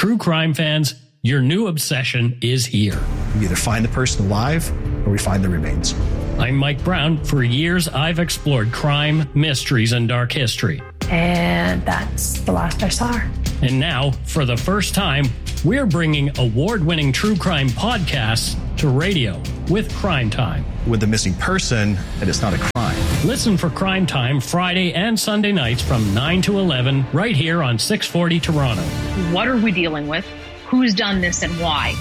True crime fans, your new obsession is here. We either find the person alive or we find the remains. I'm Mike Brown. For years, I've explored crime, mysteries, and dark history. And that's the last I saw her. And now, for the first time, we're bringing award-winning true crime podcasts to radio with Crime Time. With the missing person, and it's not a crime. Listen for Crime Time Friday and Sunday nights from 9 to 11 right here on 640 Toronto. What are we dealing with? Who's done this and why?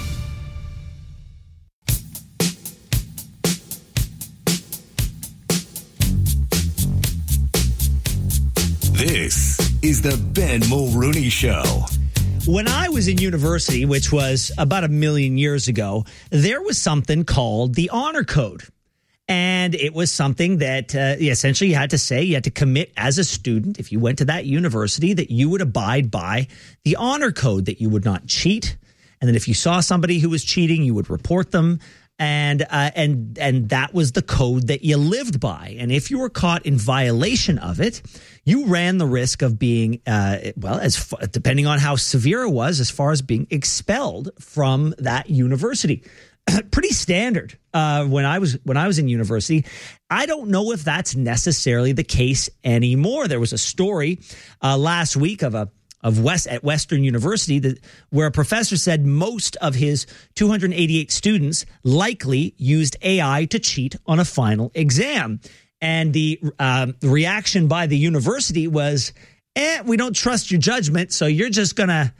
This is the Ben Mulrooney Show. When I was in university, which was about 1 million years ago, there was something called the Honor Code. And it was something that essentially you had to commit as a student, if you went to that university, that you would abide by the Honor Code, that you would not cheat. And then if you saw somebody who was cheating, you would report them. And that was the code that you lived by. And if you were caught in violation of it, you ran the risk of being, depending on how severe it was, as far as being expelled from that university. Pretty standard when I was in university. I don't know if that's necessarily the case anymore. There was a story last week at Western University where a professor said most of his 288 students likely used AI to cheat on a final exam. And the reaction by the university was, we don't trust your judgment, so you're just gonna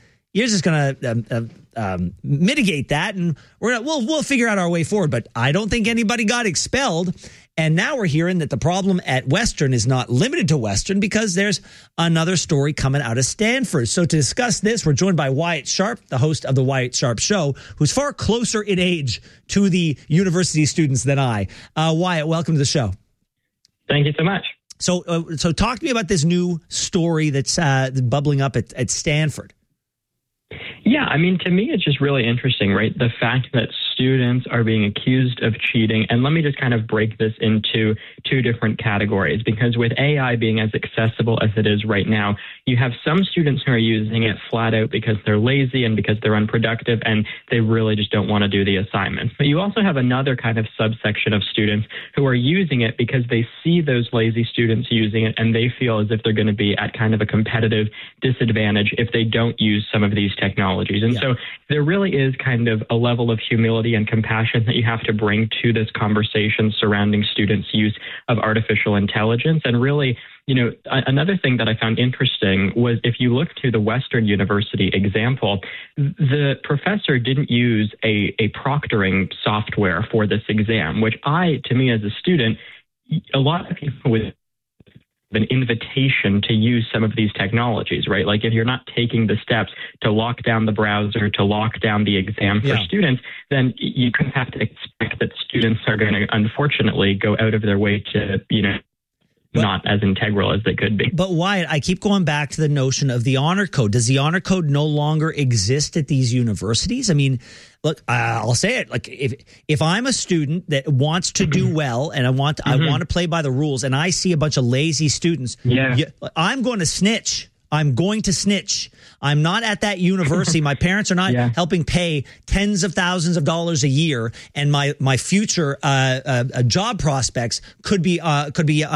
mitigate that, and we'll figure out our way forward. But I don't think anybody got expelled. And now we're hearing that the problem at Western is not limited to Western, because there's another story coming out of Stanford. So to discuss this, we're joined by Wyatt Sharp, the host of the Wyatt Sharp Show, who's far closer in age to the university students than I. Wyatt, welcome to the show. Thank you so much. So talk to me about this new story that's bubbling up at Stanford. Yeah, I mean, to me, it's just really interesting, right? The fact that students are being accused of cheating. And let me just kind of break this into two different categories, because with AI being as accessible as it is right now, you have some students who are using it flat out because they're lazy and because they're unproductive and they really just don't want to do the assignments. But you also have another kind of subsection of students who are using it because they see those lazy students using it and they feel as if they're going to be at kind of a competitive disadvantage if they don't use some of these technologies. And so there really is kind of a level of humility and compassion that you have to bring to this conversation surrounding students' use of artificial intelligence. And really, you know, another thing that I found interesting was if you look to the Western University example, the professor didn't use a proctoring software for this exam, which to me as a student, a lot of people would an invitation to use some of these technologies, right? Like if you're not taking the steps to lock down the browser, to lock down the exam for students, then you kind of have to expect that students are going to, unfortunately, go out of their way to, not as integral as they could be. But Wyatt, I keep going back to the notion of the Honor Code. Does the Honor Code no longer exist at these universities? I mean, look, I'll say it. Like if I'm a student that wants to do well and I want to play by the rules, and I see a bunch of lazy students, I'm going to snitch. I'm going to snitch. I'm not at that university. My parents are not helping pay tens of thousands of dollars a year, and my future job prospects could be hanging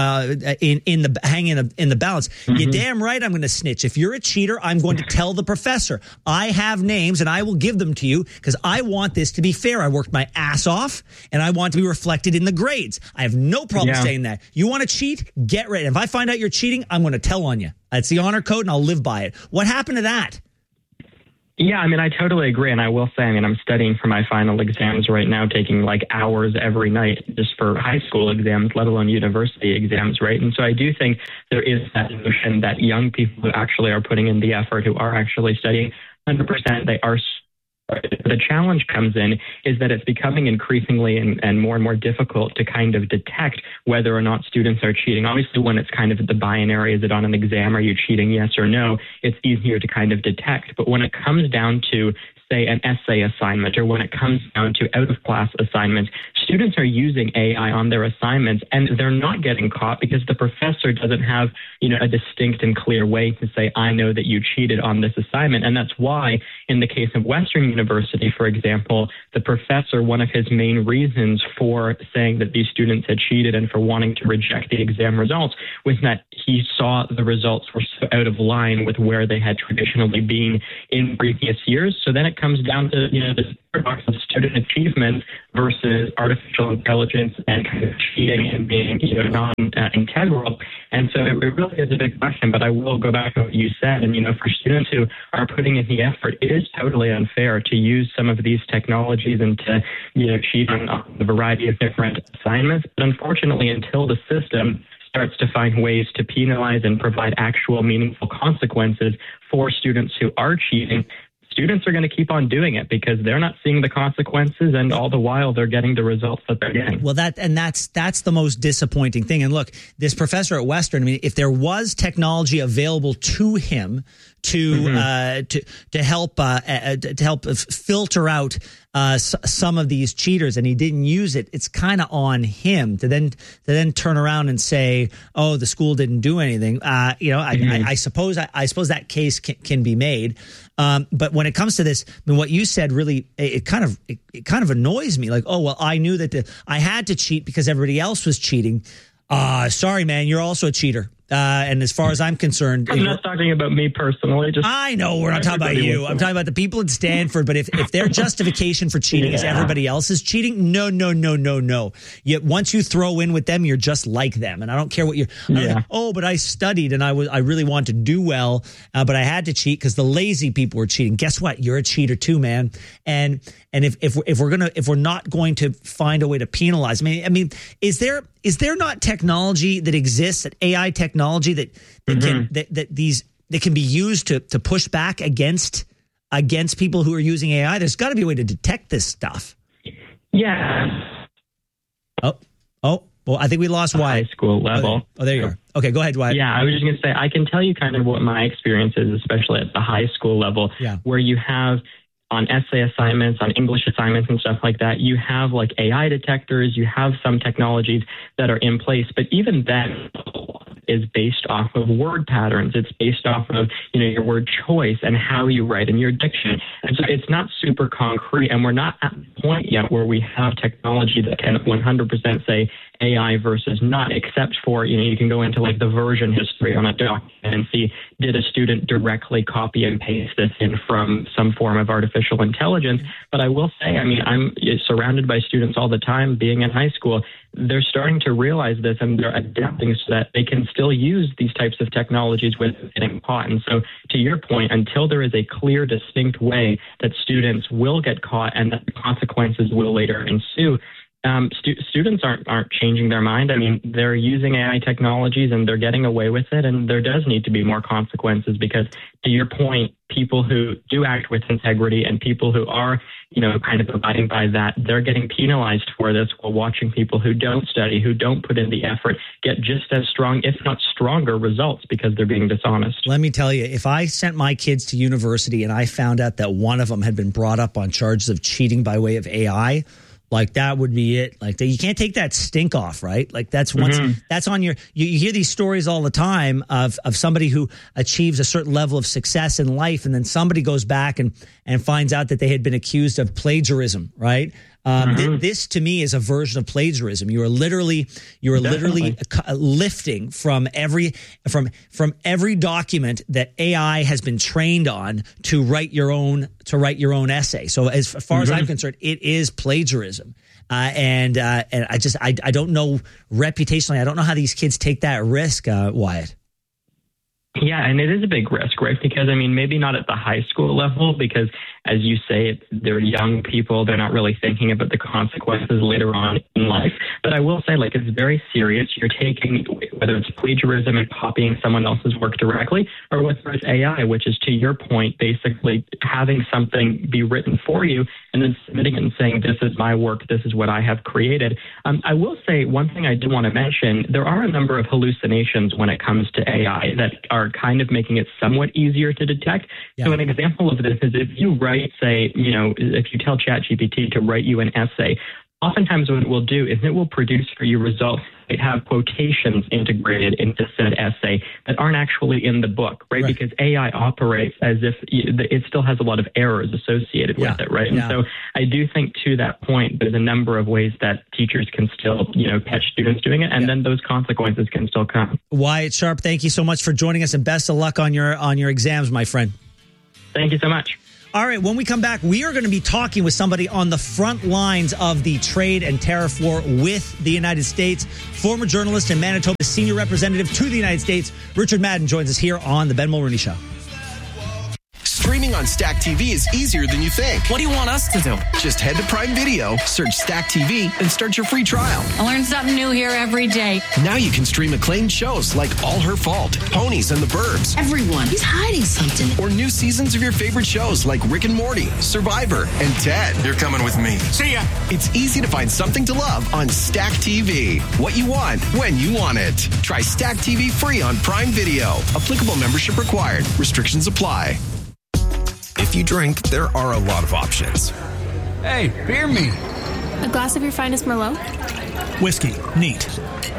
in the balance. You're damn right. I'm going to snitch. If you're a cheater, I'm going to tell the professor. I have names, and I will give them to you because I want this to be fair. I worked my ass off, and I want to be reflected in the grades. I have no problem saying that. You want to cheat? Get ready. If I find out you're cheating, I'm going to tell on you. It's the Honor Code, and I'll live by it. What happened to that? Yeah, I mean, I totally agree. And I will say, I'm studying for my final exams right now, taking like hours every night just for high school exams, let alone university exams, right? And so I do think there is that notion that young people who actually are putting in the effort, who are actually studying 100%, they are. The challenge comes in is that it's becoming increasingly and more difficult to kind of detect whether or not students are cheating. Obviously, when it's kind of the binary, is it on an exam, are you cheating, yes or no, it's easier to kind of detect. But when it comes down to, say, an essay assignment, or when it comes down to out-of-class assignments, students are using AI on their assignments, and they're not getting caught because the professor doesn't have, a distinct and clear way to say, I know that you cheated on this assignment. And that's why in the case of Western University, for example, the professor, one of his main reasons for saying that these students had cheated and for wanting to reject the exam results was that he saw the results were so out of line with where they had traditionally been in previous years. So then it comes down to, the paradox of student achievement versus artificial intelligence and kind of cheating and being, non-integral. And so it really is a big question, but I will go back to what you said. And, for students who are putting in the effort, it is totally unfair to use some of these technologies and to, cheat on a variety of different assignments. But unfortunately, until the system starts to find ways to penalize and provide actual meaningful consequences for students who are cheating, students are going to keep on doing it because they're not seeing the consequences, and all the while they're getting the results that they're getting. Well, that's the most disappointing thing. And look, this professor at Western, I mean, if there was technology available to him to help filter out some of these cheaters, and he didn't use it, it's kind of on him to then turn around and say, "Oh, the school didn't do anything." I suppose that case can be made. But when it comes to this, I mean, what you said really it kind of annoys me. Like, oh well, I knew that I had to cheat because everybody else was cheating. Sorry, man, you're also a cheater. And as far as I'm concerned, I'm not talking about me personally. I know we're not talking about you. I'm talking about the people at Stanford. But if their justification for cheating is everybody else is cheating, no. Yet once you throw in with them, you're just like them. And I don't care what you're. But I studied and I really wanted to do well, but I had to cheat because the lazy people were cheating. Guess what? You're a cheater too, man. And if we're not going to find a way to penalize, I mean, is there not technology that exists, that AI technology that can be used to push back against people who are using AI? There's got to be a way to detect this stuff. Yeah. Well, I think we lost Wyatt. High school level. Oh, there you are. Okay, go ahead, Wyatt. Yeah, I was just going to say, I can tell you kind of what my experience is, especially at the high school level, where you have on essay assignments, on English assignments and stuff like that, you have like AI detectors, you have some technologies that are in place, but even then is based off of word patterns. It's based off of, your word choice and how you write and your diction. And so it's not super concrete, and we're not at the point yet where we have technology that can 100% say AI versus not, except for, you can go into like the version history on a document and see, did a student directly copy and paste this in from some form of artificial intelligence? But I will say, I mean, I'm surrounded by students all the time being in high school. They're starting to realize this, and they're adapting so that they can still use these types of technologies without getting caught. And so to your point, until there is a clear, distinct way that students will get caught and that the consequences will later ensue, students aren't changing their mind. I mean, they're using AI technologies and they're getting away with it, and there does need to be more consequences because, to your point, people who do act with integrity and people who are, kind of abiding by that, they're getting penalized for this, while watching people who don't study, who don't put in the effort, get just as strong, if not stronger, results because they're being dishonest. Let me tell you, if I sent my kids to university and I found out that one of them had been brought up on charges of cheating by way of AI, like that would be it. Like you can't take that stink off, right? Like that's that's on your. You hear these stories all the time of somebody who achieves a certain level of success in life, and then somebody goes back and finds out that they had been accused of plagiarism, right? This to me is a version of plagiarism. You are literally lifting from every document that AI has been trained on to write your own essay. So as far as I'm concerned, it is plagiarism. And I don't know reputationally. I don't know how these kids take that risk, Wyatt. Yeah, and it is a big risk, right? Because, I mean, maybe not at the high school level because, as you say, they're young people. They're not really thinking about the consequences later on in life. But I will say, like, it's very serious. You're taking, whether it's plagiarism and copying someone else's work directly, or whether it's AI, which is, to your point, basically having something be written for you and then submitting it and saying, this is my work, this is what I have created. I will say one thing I do want to mention, there are a number of hallucinations when it comes to AI that are kind of making it somewhat easier to detect. Yeah. So an example of this is if you write, say, if you tell ChatGPT to write you an essay, oftentimes what it will do is it will produce for you results that have quotations integrated into said essay that aren't actually in the book, right? Because AI operates as if it still has a lot of errors associated with it, right? And so I do think to that point, there's a number of ways that teachers can still, catch students doing it, and then those consequences can still come. Wyatt Sharp, thank you so much for joining us, and best of luck on your exams, my friend. Thank you so much. All right, when we come back, we are going to be talking with somebody on the front lines of the trade and tariff war with the United States. Former journalist and Manitoba senior representative to the United States, Richard Madden, joins us here on The Ben Mulroney Show. Streaming on Stack TV is easier than you think. What do you want us to do? Just head to Prime Video, search Stack TV, and start your free trial. I learn something new here every day. Now you can stream acclaimed shows like All Her Fault, Ponies and the Burbs. Everyone is hiding something. Or new seasons of your favorite shows like Rick and Morty, Survivor, and Ted. You're coming with me. See ya. It's easy to find something to love on Stack TV. What you want, when you want it. Try Stack TV free on Prime Video. Applicable membership required. Restrictions apply. If you drink, there are a lot of options. Hey, beer me. A glass of your finest Merlot? Whiskey. Neat.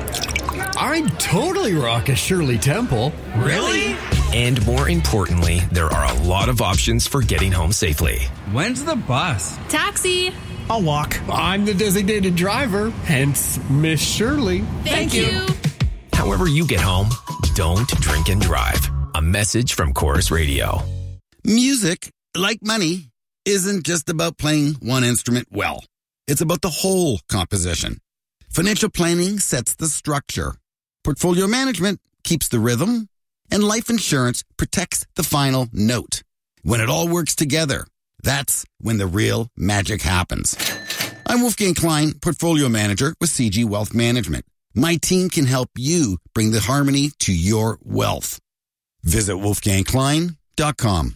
I'd totally rock a Shirley Temple. Really? And more importantly, there are a lot of options for getting home safely. When's the bus? Taxi. I'll walk. I'm the designated driver, hence Miss Shirley. Thank you. However you get home, don't drink and drive. A message from Chorus Radio. Music, like money, isn't just about playing one instrument well. It's about the whole composition. Financial planning sets the structure. Portfolio management keeps the rhythm. And life insurance protects the final note. When it all works together, that's when the real magic happens. I'm Wolfgang Klein, Portfolio Manager with CG Wealth Management. My team can help you bring the harmony to your wealth. Visit wolfgangklein.com.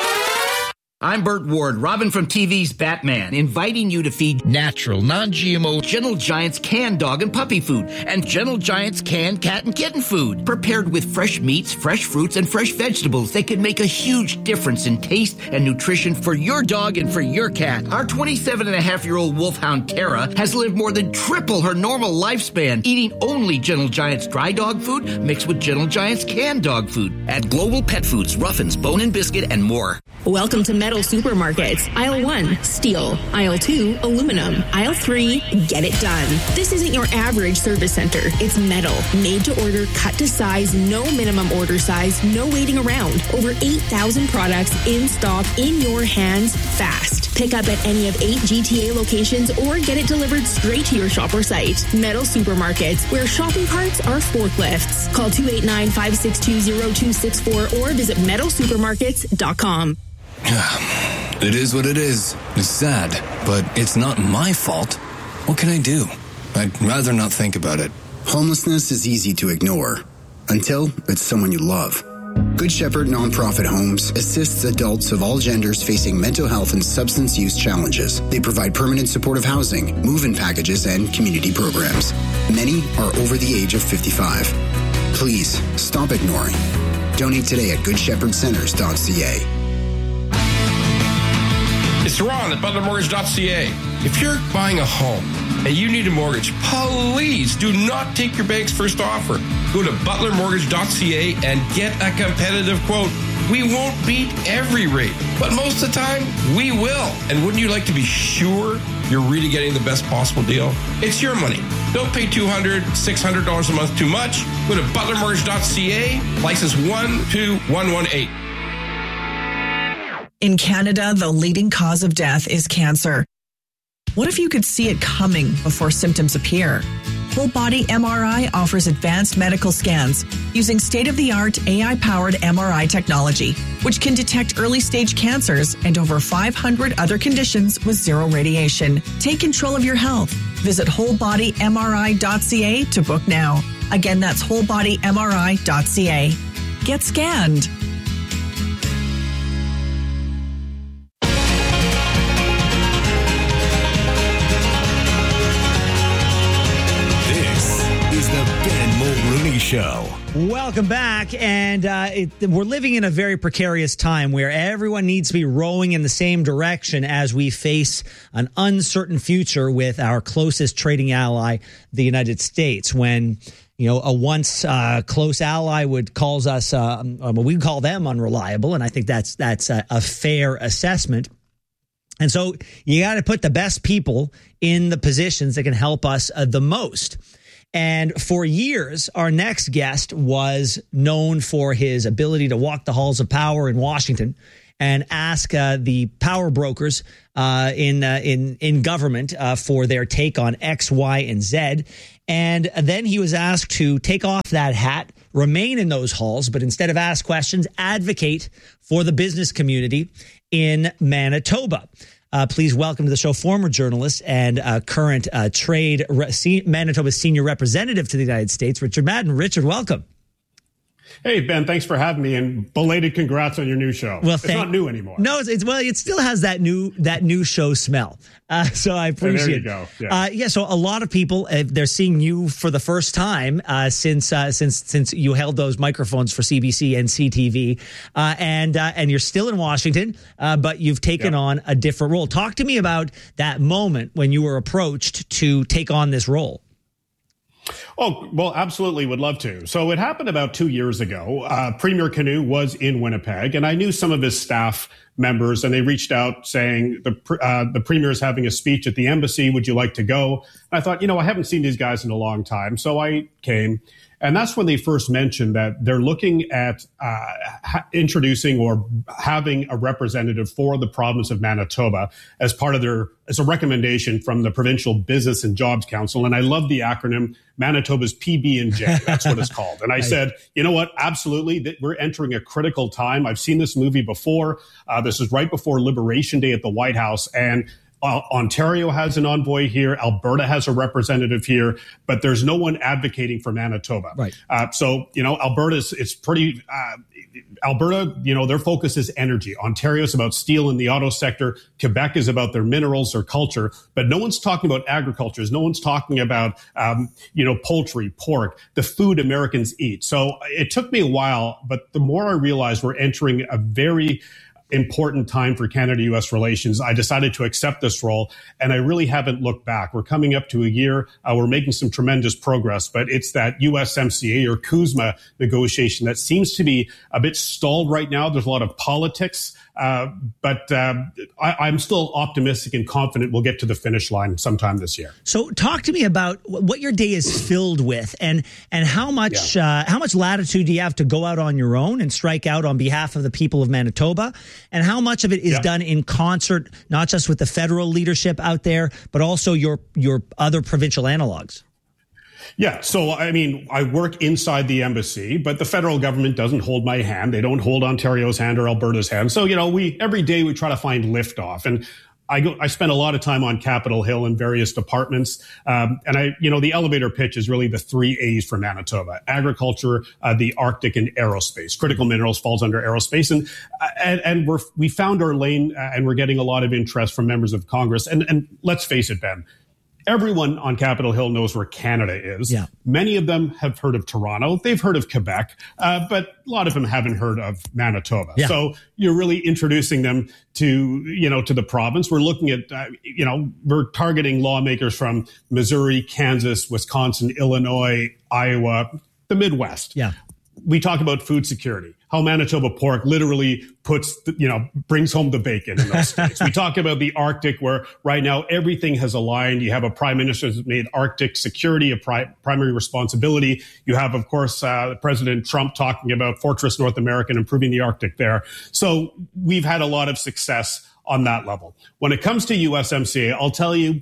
I'm Burt Ward, Robin from TV's Batman, inviting you to feed natural, non-GMO Gentle Giant's canned dog and puppy food and Gentle Giant's canned cat and kitten food. Prepared with fresh meats, fresh fruits, and fresh vegetables, they can make a huge difference in taste and nutrition for your dog and for your cat. Our 27-and-a-half-year-old wolfhound Tara has lived more than triple her normal lifespan, eating only Gentle Giant's dry dog food mixed with Gentle Giant's canned dog food at Global Pet Foods, Ruffins, Bone & Biscuit, and more. Welcome to Metal Supermarkets. Aisle 1, steel. Aisle 2, aluminum. Aisle 3, get it done. This isn't your average service center. It's metal. Made to order, cut to size, no minimum order size, no waiting around. Over 8,000 products in stock, in your hands, fast. Pick up at any of 8 GTA locations or get it delivered straight to your shop or site. Metal Supermarkets, where shopping carts are forklifts. Call 289-562-0264 or visit metalsupermarkets.com. It is what it is. It's sad, but it's not my fault. What can I do? I'd rather not think about it. Homelessness is easy to ignore until it's someone you love. Good Shepherd Nonprofit Homes assists adults of all genders facing mental health and substance use challenges. They provide permanent supportive housing, move-in packages, and community programs. Many are over the age of 55. Please stop ignoring. Donate today at goodshepherdcenters.ca. It's Ron at ButlerMortgage.ca. If you're buying a home and you need a mortgage, please do not take your bank's first offer. Go to ButlerMortgage.ca and get a competitive quote. We won't beat every rate, but most of the time, we will. And wouldn't you like to be sure you're really getting the best possible deal? It's your money. Don't pay $200, $600 a month too much. Go to ButlerMortgage.ca, license 12118. In Canada, the leading cause of death is cancer. What if you could see it coming before symptoms appear? Whole Body MRI offers advanced medical scans using state-of-the-art AI-powered MRI technology, which can detect early-stage cancers and over 500 other conditions with zero radiation. Take control of your health. Visit wholebodymri.ca to book now. Again, that's wholebodymri.ca. Get scanned. The Ben Mulroney Show. Show. Welcome back. And we're living in a very precarious time where everyone needs to be rowing in the same direction as we face an uncertain future with our closest trading ally, the United States. When a once close ally would calls us, we call them unreliable, and I think that's a fair assessment. And so you got to put the best people in the positions that can help us the most. And for years, our next guest was known for his ability to walk the halls of power in Washington and ask the power brokers in government for their take on X, Y, and Z. And then he was asked to take off that hat, remain in those halls, but instead of ask questions, advocate for the business community in Manitoba. Please welcome to the show former journalist and current Manitoba's senior representative to the United States, Richard Madden. Richard, welcome. Hey, Ben, thanks for having me, and belated congrats on your new show. Well, it's not new anymore. No, it still has that new show smell. So I appreciate it. There you go. Yeah. So a lot of people, they're seeing you for the first time since you held those microphones for CBC and CTV, and you're still in Washington, but you've taken on a different role. Talk to me about that moment when you were approached to take on this role. Oh, well, absolutely would love to. So it happened about 2 years ago. Premier Canoe was in Winnipeg, and I knew some of his staff members, and they reached out saying, the premier is having a speech at the embassy. Would you like to go? And I thought, I haven't seen these guys in a long time. So I came. And that's when they first mentioned that they're looking at introducing or having a representative for the province of Manitoba as part of as a recommendation from the Provincial Business and Jobs Council. And I love the acronym, Manitoba's PB&J. That's what it's called. And I said, you know what? Absolutely. We're entering a critical time. I've seen this movie before. This is right before Liberation Day at the White House. And Ontario has an envoy here. Alberta has a representative here, but there's no one advocating for Manitoba. Right. So, Alberta's pretty, Alberta, their focus is energy. Ontario is about steel in the auto sector. Quebec is about their minerals or culture, but no one's talking about agriculture. No one's talking about, poultry, pork, the food Americans eat. So it took me a while, but the more I realized we're entering a very important time for Canada-U.S. relations, I decided to accept this role, and I really haven't looked back. We're coming up to a year. We're making some tremendous progress, but it's that USMCA or CUSMA negotiation that seems to be a bit stalled right now. There's a lot of politics, but I'm still optimistic and confident we'll get to the finish line sometime this year. So talk to me about what your day is filled with, and how much latitude do you have to go out on your own and strike out on behalf of the people of Manitoba? And how much of it is done in concert, not just with the federal leadership out there, but also your other provincial analogs? Yeah. So, I work inside the embassy, but the federal government doesn't hold my hand. They don't hold Ontario's hand or Alberta's hand. So, every day we try to find liftoff. And I spend a lot of time on Capitol Hill in various departments. And the elevator pitch is really the 3 A's for Manitoba: agriculture, the Arctic, and aerospace. Critical minerals falls under aerospace. And we found our lane, and we're getting a lot of interest from members of Congress. And let's face it, Ben, everyone on Capitol Hill knows where Canada is. Yeah. Many of them have heard of Toronto. They've heard of Quebec, but a lot of them haven't heard of Manitoba. Yeah. So you're really introducing them to the province. We're looking at, we're targeting lawmakers from Missouri, Kansas, Wisconsin, Illinois, Iowa, the Midwest. Yeah. We talk about food security, how Manitoba pork literally brings home the bacon in those states. We talk about the Arctic, where right now everything has aligned. You have a prime minister who's made Arctic security a primary responsibility. You have, of course, President Trump talking about Fortress North America and improving the Arctic there. So we've had a lot of success on that level. When it comes to USMCA, I'll tell you,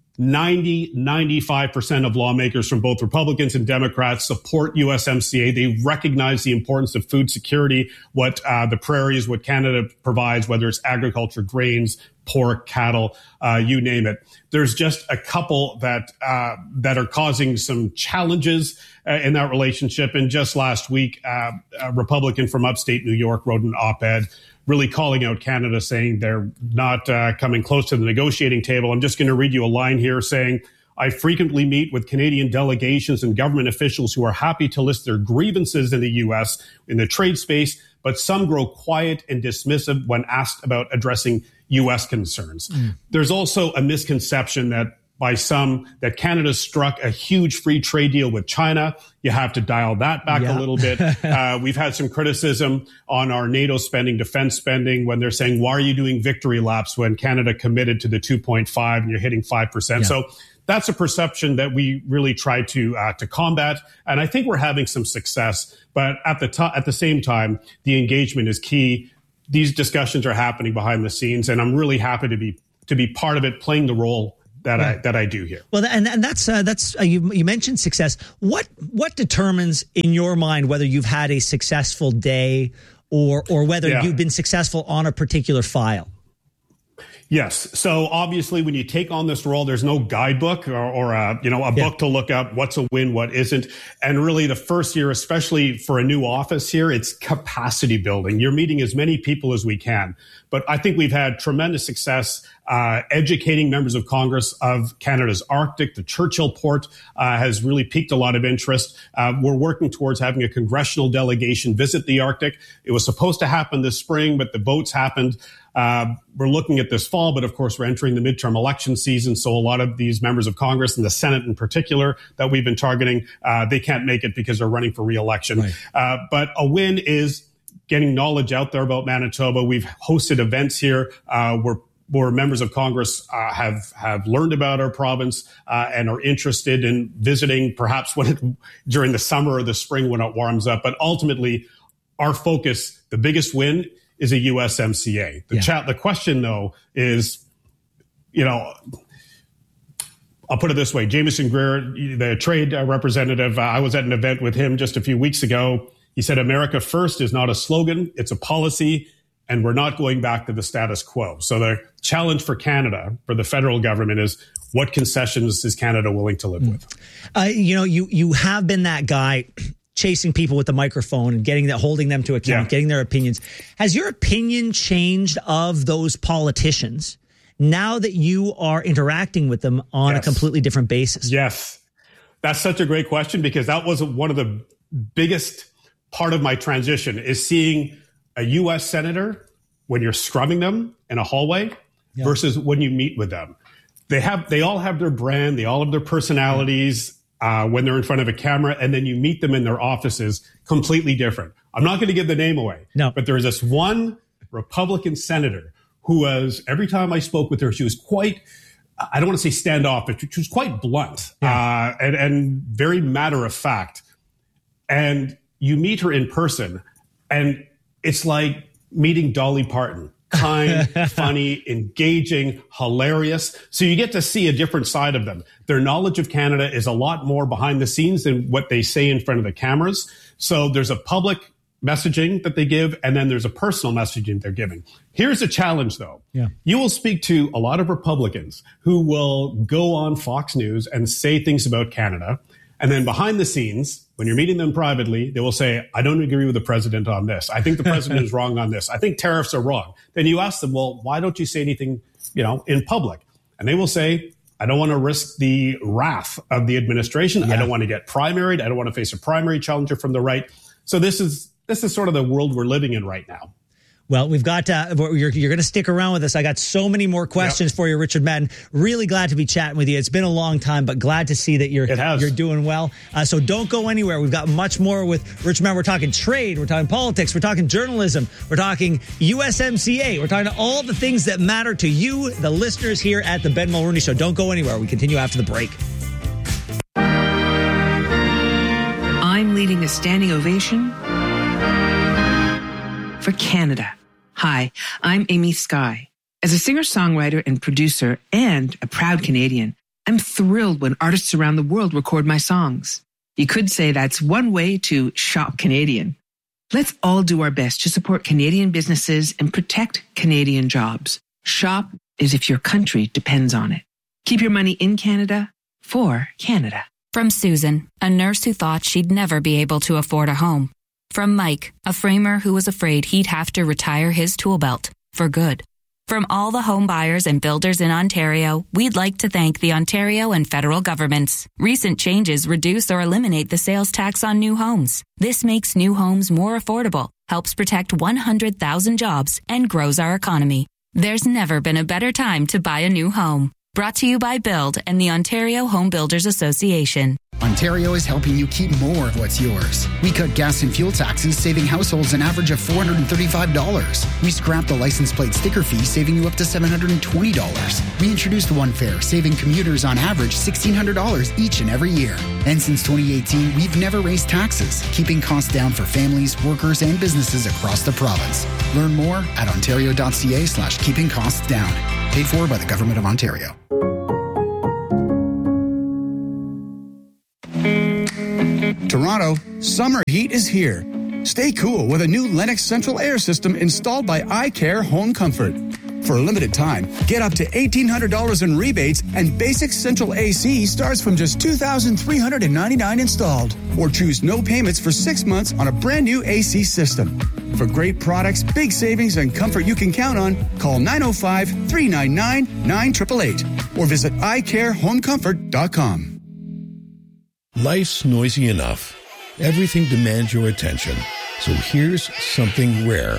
95% of lawmakers from both Republicans and Democrats support USMCA. They recognize the importance of food security, what the prairies, what Canada provides, whether it's agriculture, grains, pork, cattle, you name it. There's just a couple that are causing some challenges in that relationship. And just last week, a Republican from upstate New York wrote an op-ed really calling out Canada, saying they're not coming close to the negotiating table. I'm just going to read you a line here saying, I frequently meet with Canadian delegations and government officials who are happy to list their grievances in the U.S. in the trade space, but some grow quiet and dismissive when asked about addressing U.S. concerns. There's also a misconception that by some that Canada struck a huge free trade deal with China. You have to dial that back a little bit. We've had some criticism on our NATO spending, defense spending, when they're saying, why are you doing victory laps when Canada committed to the 2.5 and you're hitting 5%? So that's a perception that we really try to combat. And I think we're having some success. But at the same time, the engagement is key. These discussions are happening behind the scenes, and I'm really happy to be part of it, playing the role that I do here. Well, and that's you mentioned success. What determines in your mind whether you've had a successful day or whether you've been successful on a particular file? Yes. So obviously, when you take on this role, there's no guidebook or a book to look up what's a win, what isn't. And really, the first year, especially for a new office here, it's capacity building. You're meeting as many people as we can. But I think we've had tremendous success educating members of Congress of Canada's Arctic. The Churchill port has really piqued a lot of interest. We're working towards having a congressional delegation visit the Arctic. It was supposed to happen this spring, but the votes happened. We're looking at this fall, but of course we're entering the midterm election season. So a lot of these members of Congress and the Senate in particular that we've been targeting, they can't make it because they're running for re-election. Right. But a win is getting knowledge out there about Manitoba. We've hosted events here where members of Congress have learned about our province and are interested in visiting, perhaps during the summer or the spring when it warms up. But ultimately, our focus, the biggest win, is a USMCA. The question, though, is, I'll put it this way. Jamieson Greer, the trade representative, I was at an event with him just a few weeks ago. He said, America First is not a slogan, it's a policy, and we're not going back to the status quo. So the challenge for Canada, for the federal government, is what concessions is Canada willing to live with? You have been that guy chasing people with the microphone and holding them to account, getting their opinions. Has your opinion changed of those politicians now that you are interacting with them on a completely different basis? Yes. That's such a great question, because that was one of the biggest part of my transition, is seeing a U.S. senator when you're scrubbing them in a hallway versus when you meet with them. They all have their brand. They all have their personalities. When they're in front of a camera, and then you meet them in their offices, completely different. I'm not going to give the name away, but there was this one Republican senator who was, every time I spoke with her, she was quite, I don't want to say standoffish, but she was quite blunt and very matter of fact. And you meet her in person, and it's like meeting Dolly Parton. Kind, funny, engaging, hilarious. So you get to see a different side of them. Their knowledge of Canada is a lot more behind the scenes than what they say in front of the cameras. So there's a public messaging that they give, and then there's a personal messaging they're giving. Here's a challenge, though. You will speak to a lot of Republicans who will go on Fox News and say things about Canada. And then behind the scenes, when you're meeting them privately, they will say, I don't agree with the president on this. I think the president is wrong on this. I think tariffs are wrong. Then you ask them, well, why don't you say anything, in public? And they will say, I don't want to risk the wrath of the administration. I don't want to get primaried. I don't want to face a primary challenger from the right. So this is sort of the world we're living in right now. Well, we've got, you're going to stick around with us. I got so many more questions for you, Richard Madden. Really glad to be chatting with you. It's been a long time, but glad to see that you're doing well. So don't go anywhere. We've got much more with Richard Madden. We're talking trade. We're talking politics. We're talking journalism. We're talking USMCA. We're talking all the things that matter to you, the listeners here at the Ben Mulroney Show. Don't go anywhere. We continue after the break. I'm leading a standing ovation for Canada. Hi, I'm Amy Skye. As a singer-songwriter and producer and a proud Canadian, I'm thrilled when artists around the world record my songs. You could say that's one way to shop Canadian. Let's all do our best to support Canadian businesses and protect Canadian jobs. Shop as if your country depends on it. Keep your money in Canada for Canada. From Susan, a nurse who thought she'd never be able to afford a home. From Mike, a framer who was afraid he'd have to retire his tool belt for good. From all the home buyers and builders in Ontario, we'd like to thank the Ontario and federal governments. Recent changes reduce or eliminate the sales tax on new homes. This makes new homes more affordable, helps protect 100,000 jobs, and grows our economy. There's never been a better time to buy a new home. Brought to you by Build and the Ontario Home Builders Association. Ontario is helping you keep more of what's yours. We cut gas and fuel taxes, saving households an average of $435. We scrapped the license plate sticker fee, saving you up to $720. We introduced One Fare, saving commuters on average $1,600 each and every year. And since 2018, we've never raised taxes, keeping costs down for families, workers, and businesses across the province. Learn more at ontario.ca/keeping costs down. Paid for by the Government of Ontario. Toronto, summer heat is here. Stay cool with a new Lennox central air system installed by iCare Home Comfort. For a limited time, get up to $1,800 in rebates, and basic central AC starts from just $2,399 installed. Or choose no payments for 6 months on a brand new AC system. For great products, big savings, and comfort you can count on, call 905-399-9888 or visit iCareHomeComfort.com. Life's noisy enough. Everything demands your attention. So here's something rare.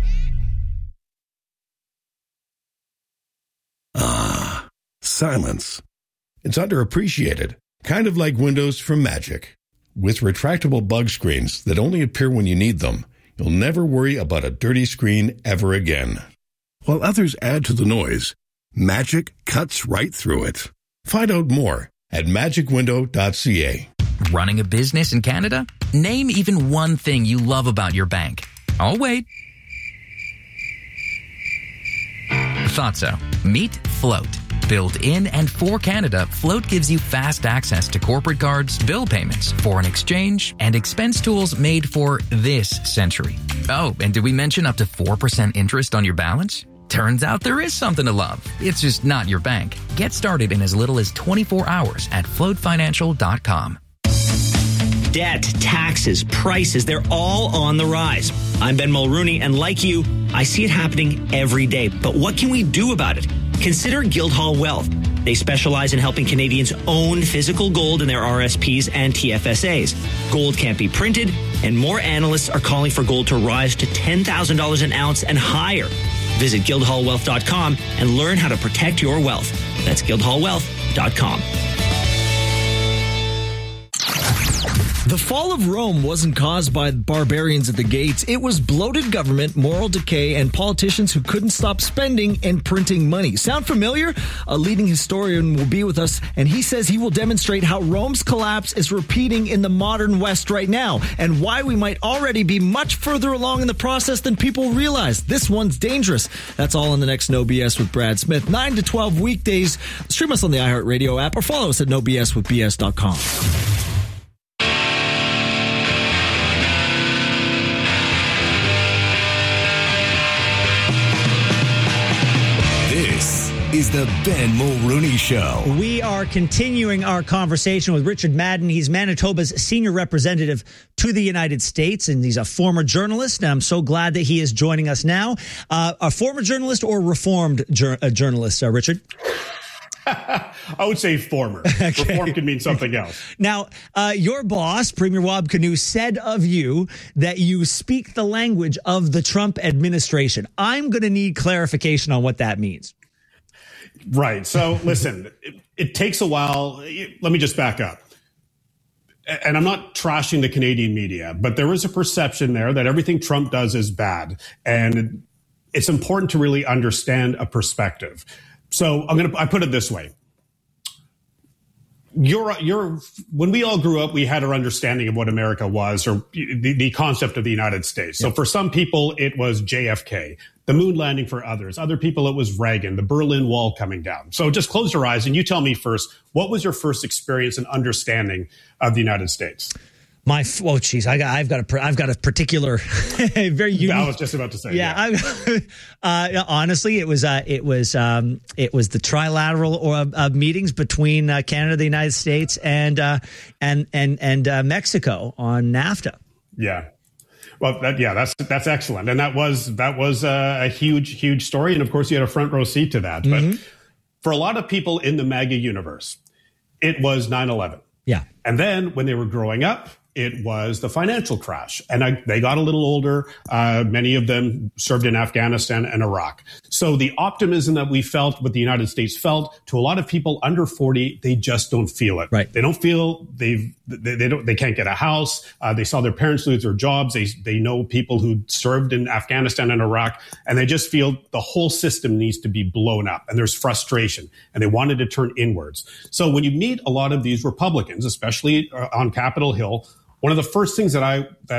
Ah, silence. It's underappreciated, kind of like Windows from Magic. With retractable bug screens that only appear when you need them, you'll never worry about a dirty screen ever again. While others add to the noise, Magic cuts right through it. Find out more at magicwindow.ca. Running a business in Canada? Name even one thing you love about your bank. I'll wait. Thought so. Meet Float. Built in and for Canada, Float gives you fast access to corporate cards, bill payments, foreign exchange, and expense tools made for this century. Oh, and did we mention up to 4% interest on your balance? Turns out there is something to love. It's just not your bank. Get started in as little as 24 hours at floatfinancial.com. Debt, taxes, prices, they're all on the rise. I'm Ben Mulrooney, and like you, I see it happening every day. But what can we do about it? Consider Guildhall Wealth. They specialize in helping Canadians own physical gold in their RSPs and TFSAs. Gold can't be printed, and more analysts are calling for gold to rise to $10,000 an ounce and higher. Visit guildhallwealth.com and learn how to protect your wealth. That's guildhallwealth.com. The fall of Rome wasn't caused by barbarians at the gates. It was bloated government, moral decay, and politicians who couldn't stop spending and printing money. Sound familiar? A leading historian will be with us, and he says he will demonstrate how Rome's collapse is repeating in the modern West right now, and why we might already be much further along in the process than people realize. This one's dangerous. That's all in the next No BS with Brad Smith, 9 to 12 weekdays. Stream us on the iHeartRadio app or follow us at nobswithbs.com. This is the Ben Mulrooney Show. We are continuing our conversation with Richard Madden. He's Manitoba's senior representative to the United States, and he's a former journalist, and I'm so glad that he is joining us now. A former journalist or reformed journalist, Richard? I would say former. Okay. Reform could mean something else. Now, your boss, Premier Wab Kinew, said of you that you speak the language of the Trump administration. I'm going to need clarification on what that means. Right. So, listen, it takes a while. Let me just back up. And I'm not trashing the Canadian media, but there is a perception there that everything Trump does is bad. And it's important to really understand a perspective. So I put it this way. When we all grew up, we had our understanding of what America was, or the concept of the United States. So for some people, it was JFK, the moon landing for others. Other people, it was Reagan, the Berlin Wall coming down. So just close your eyes and you tell me first, what was your first experience and understanding of the United States? I've got a particular, very unique. I was just about to say. Yeah. Honestly, it was the trilateral meetings between Canada, the United States, and Mexico on NAFTA. Yeah. Well, that's excellent, and that was a huge story, and of course you had a front row seat to that. But for a lot of people in the MAGA universe, it was 9/11. Yeah, and then when they were growing up, it was the financial crash. And they got a little older. Many of them served in Afghanistan and Iraq. So the optimism that we felt, what the United States felt, to a lot of people under 40, they just don't feel it. Right. They don't feel they can't get a house. They saw their parents lose their jobs. They know people who served in Afghanistan and Iraq, and they just feel the whole system needs to be blown up. And there's frustration, and they wanted to turn inwards. So when you meet a lot of these Republicans, especially on Capitol Hill, one of the first things that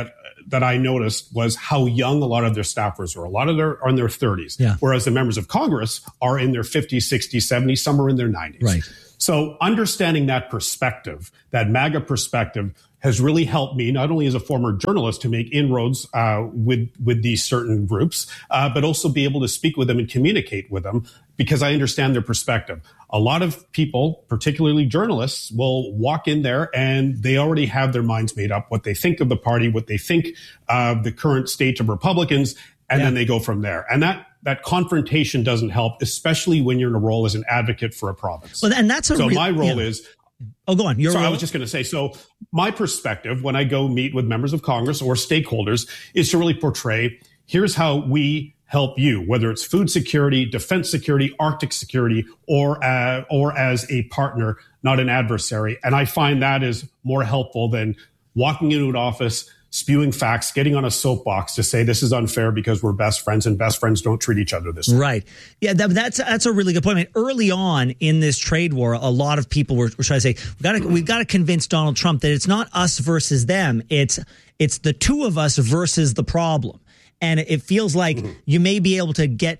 I noticed was how young a lot of their staffers were. A lot of them are in their 30s, whereas the members of Congress are in their 50s, 60s, 70s, some are in their 90s. Right. So understanding that perspective, that MAGA perspective, has really helped me, not only as a former journalist, to make inroads with these certain groups, but also be able to speak with them and communicate with them, because I understand their perspective. A lot of people, particularly journalists, will walk in there and they already have their minds made up, what they think of the party, what they think of the current state of Republicans, and then they go from there. And that confrontation doesn't help, especially when you're in a role as an advocate for a province. Well, and that's my role is... Oh, go on. I was just going to say, so my perspective when I go meet with members of Congress or stakeholders is to really portray, here's how we help you, whether it's food security, defense security, Arctic security, or as a partner, not an adversary. And I find that is more helpful than walking into an office, spewing facts, getting on a soapbox to say this is unfair because we're best friends, and best friends don't treat each other this way. Right. Yeah, that's a really good point. I mean, early on in this trade war, a lot of people were trying to say, we've got to convince Donald Trump that it's not us versus them. It's the two of us versus the problem. And it feels like you may be able to get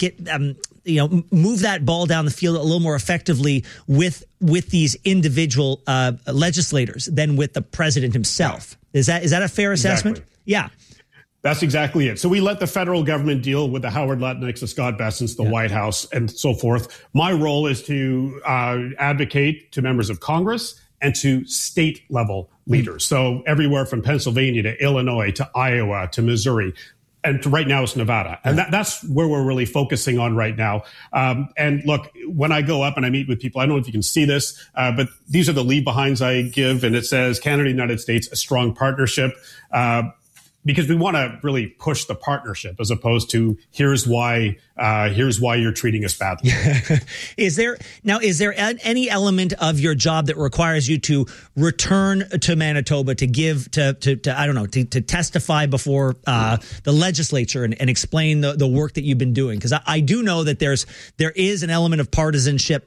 move that ball down the field a little more effectively with these individual legislators than with the president himself. Is that a fair assessment? Exactly. Yeah. That's exactly it. So we let the federal government deal with the Howard Lutnicks, the Scott Bessents, the White House, and so forth. My role is to advocate to members of Congress and to state level leaders. So everywhere from Pennsylvania to Illinois to Iowa to Missouri. And right now it's Nevada. And that's where we're really focusing on right now. And look, when I go up and I meet with people, I don't know if you can see this, but these are the leave behinds I give. And it says Canada, United States, a strong partnership. Because we want to really push the partnership as opposed to here's why you're treating us badly. Is there any element of your job that requires you to return to Manitoba to give to I don't know, to testify before the legislature and explain the work that you've been doing? Because I do know that there is an element of partisanship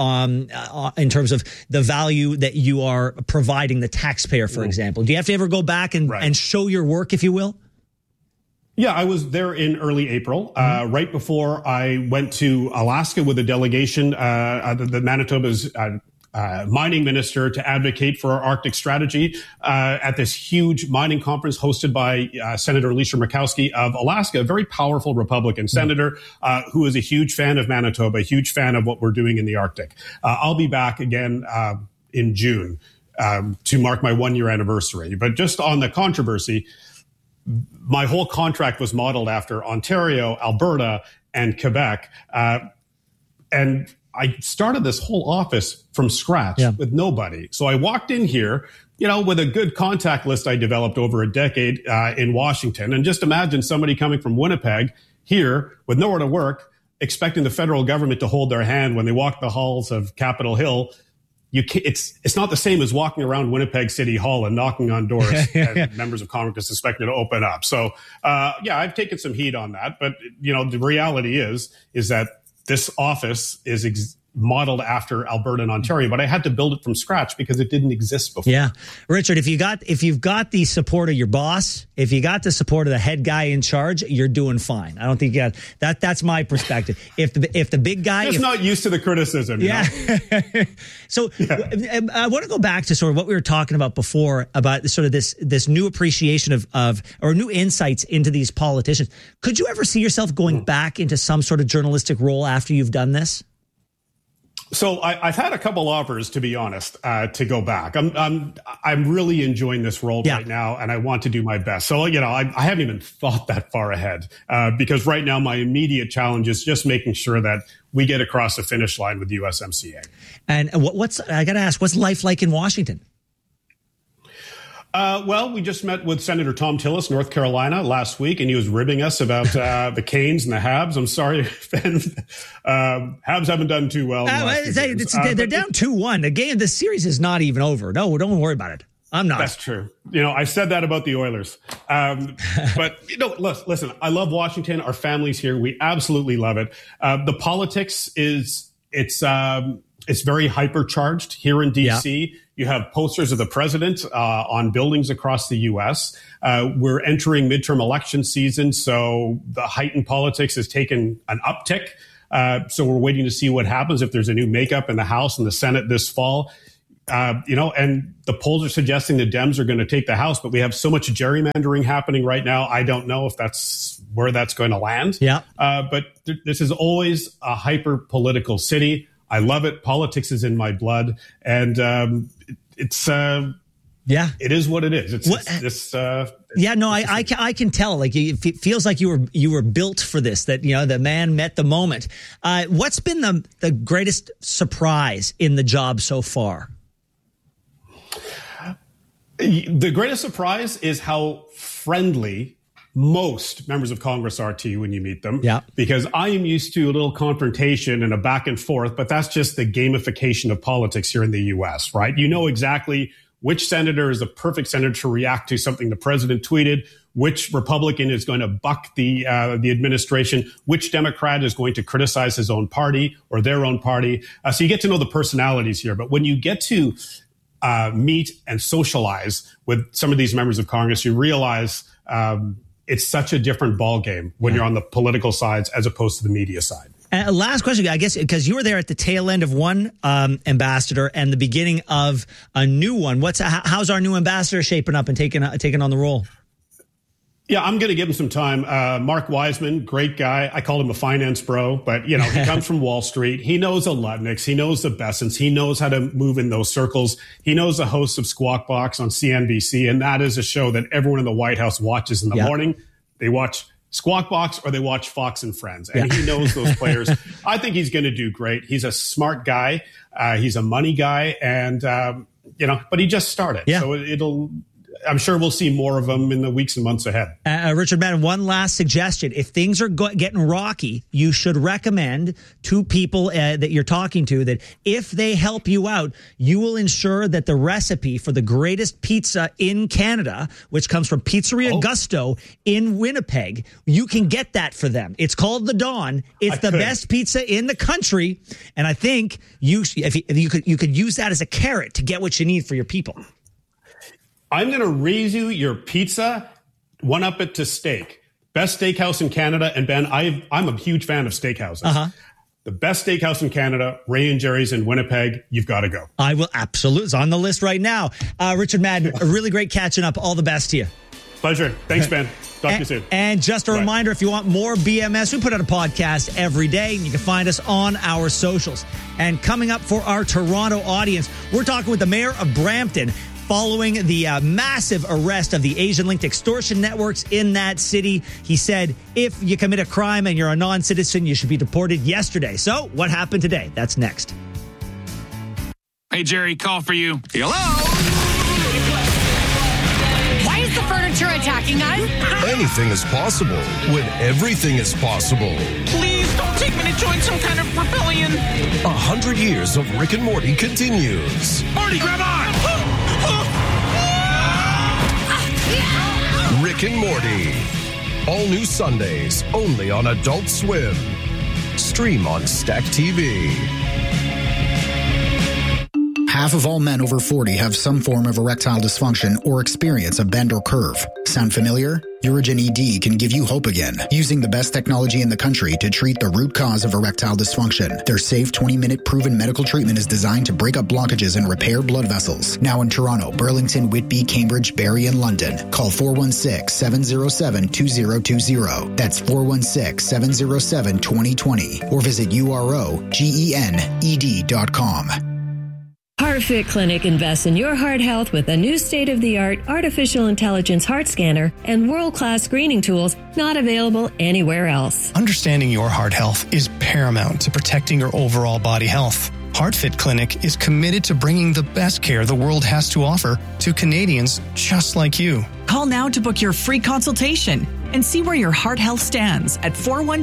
in terms of the value that you are providing the taxpayer, for example. Do you have to ever go back and show your work, if you will? Yeah, I was there in early April, right before I went to Alaska with a delegation, the Manitoba's mining minister, to advocate for our Arctic strategy at this huge mining conference hosted by Senator Alicia Murkowski of Alaska, a very powerful Republican senator who is a huge fan of Manitoba, a huge fan of what we're doing in the Arctic. I'll be back again in June to mark my 1-year anniversary. But just on the controversy, my whole contract was modeled after Ontario, Alberta, and Quebec. And I started this whole office from scratch with nobody. So I walked in here, with a good contact list I developed over a decade in Washington. And just imagine somebody coming from Winnipeg here with nowhere to work, expecting the federal government to hold their hand when they walk the halls of Capitol Hill. It's not the same as walking around Winnipeg City Hall and knocking on doors and members of Congress expecting to open up. So, I've taken some heat on that. But, the reality is that this office is modeled after Alberta and Ontario, but I had to build it from scratch because it didn't exist before. Yeah. Richard, if you've got the support of your boss, if you got the support of the head guy in charge, you're doing fine. I don't think you got that's my perspective. If the big guy is not used to the criticism. Yeah. So I want to go back to sort of what we were talking about before about sort of this new appreciation of or new insights into these politicians. Could you ever see yourself going back into some sort of journalistic role after you've done this? So I've had a couple offers, to be honest, to go back. I'm really enjoying this role right now, and I want to do my best. So, I haven't even thought that far ahead because right now my immediate challenge is just making sure that we get across the finish line with USMCA. And I got to ask, what's life like in Washington? Well, we just met with Senator Tom Tillis, North Carolina, last week, and he was ribbing us about the Canes and the Habs. I'm sorry, Ben. Habs haven't done too well. They're down 2-1. The series is not even over. No, don't worry about it. I'm not. That's true. I said that about the Oilers. But, listen, I love Washington. Our family's here. We absolutely love it. The politics it's very hypercharged here in D.C. Yeah. You have posters of the president on buildings across the U.S. We're entering midterm election season, so the heightened politics has taken an uptick. So we're waiting to see what happens if there's a new makeup in the House and the Senate this fall. And the polls are suggesting the Dems are going to take the House, but we have so much gerrymandering happening right now. I don't know if that's where that's going to land. Yeah. But this is always a hyper-political city. I love it. Politics is in my blood, and it is what it is. I can tell. Like it feels like you were built for this. That the man met the moment. What's been the greatest surprise in the job so far? The greatest surprise is how friendly most members of Congress are to you when you meet them. Yeah. Because I am used to a little confrontation and a back and forth, but that's just the gamification of politics here in the U.S., right? You know exactly which senator is the perfect senator to react to something the president tweeted, which Republican is going to buck the administration, which Democrat is going to criticize his own party or their own party. So you get to know the personalities here. But when you get to meet and socialize with some of these members of Congress, you realize it's such a different ballgame when you're on the political sides as opposed to the media side. Last question, I guess, because you were there at the tail end of one ambassador and the beginning of a new one. How's our new ambassador shaping up and taking on the role? Yeah, I'm going to give him some time. Mark Wiseman, great guy. I call him a finance bro, but he comes from Wall Street. He knows the Lutnicks. He knows the Bessents. He knows how to move in those circles. He knows the hosts of Squawk Box on CNBC, and that is a show that everyone in the White House watches in the morning. They watch Squawk Box or they watch Fox and Friends, and he knows those players. I think he's going to do great. He's a smart guy. He's a money guy, and but he just started, so I'm sure we'll see more of them in the weeks and months ahead. Richard Madden, one last suggestion. If things are getting rocky, you should recommend to people that you're talking to that if they help you out, you will ensure that the recipe for the greatest pizza in Canada, which comes from Pizzeria Gusto in Winnipeg, you can get that for them. It's called the Dawn. It's the best pizza in the country. And I think you could use that as a carrot to get what you need for your people. I'm going to raise you your pizza, one up it to steak. Best steakhouse in Canada. And Ben, I'm a huge fan of steakhouses. Uh-huh. The best steakhouse in Canada, Ray and Jerry's in Winnipeg. You've got to go. I will absolutely. It's on the list right now. Richard Madden, really great catching up. All the best to you. Pleasure. Thanks, Ben. Talk to you soon. And just a reminder, if you want more BMS, we put out a podcast every day. You can find us on our socials. And coming up for our Toronto audience, we're talking with the mayor of Brampton, following the massive arrest of the Asian-linked extortion networks in that city. He said, if you commit a crime and you're a non-citizen, you should be deported yesterday. So what happened today? That's next. Hey, Jerry, call for you. Hello? Why is the furniture attacking us? Anything is possible when everything is possible. Please don't take me to join some kind of rebellion. 100 years of Rick and Morty continues. Morty, grab on! Rick and Morty. All new Sundays, only on Adult Swim. Stream on Stack TV. Half of all men over 40 have some form of erectile dysfunction or experience a bend or curve. Sound familiar? Urigen ED can give you hope again, using the best technology in the country to treat the root cause of erectile dysfunction. Their safe 20-minute proven medical treatment is designed to break up blockages and repair blood vessels. Now in Toronto, Burlington, Whitby, Cambridge, Barrie, and London. Call 416-707-2020. That's 416-707-2020. Or visit UROGENED.com. HeartFit Clinic invests in your heart health with a new state-of-the-art artificial intelligence heart scanner and world-class screening tools not available anywhere else. Understanding your heart health is paramount to protecting your overall body health. HeartFit Clinic is committed to bringing the best care the world has to offer to Canadians just like you. Call now to book your free consultation and see where your heart health stands at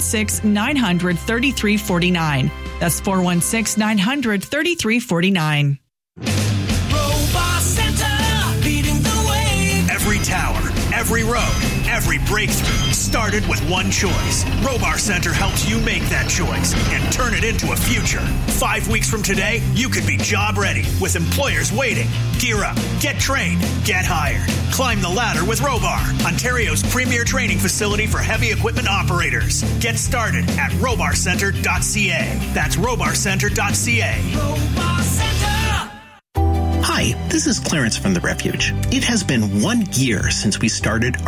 416-900-3349. That's 416-900-3349. Robot Center, leading the way. Every tower, every road, every breakthrough started with one choice. Robar Center helps you make that choice and turn it into a future. 5 weeks from today, you could be job ready with employers waiting. Gear up, get trained, get hired. Climb the ladder with Robar, Ontario's premier training facility for heavy equipment operators. Get started at robarcenter.ca. That's robarcenter.ca. Robar Center. Hi, this is Clarence from The Refuge. It has been 1 year since we started